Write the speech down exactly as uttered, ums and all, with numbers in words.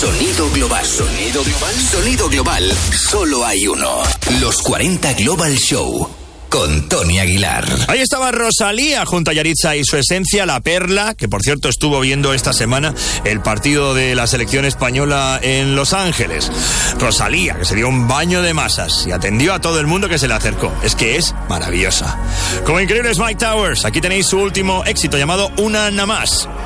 Sonido global. Sonido global. Sonido global. Solo hay uno. Los cuarenta Global Show. Con Tony Aguilar. Ahí estaba Rosalía junto a Yaritza y su esencia, La Perla, que por cierto estuvo viendo esta semana el partido de la selección española en Los Ángeles. Rosalía, que se dio un baño de masas y atendió a todo el mundo que se le acercó. Es que es maravillosa. Como increíbles Mike Towers, aquí tenéis su último éxito llamado Una Nada Más.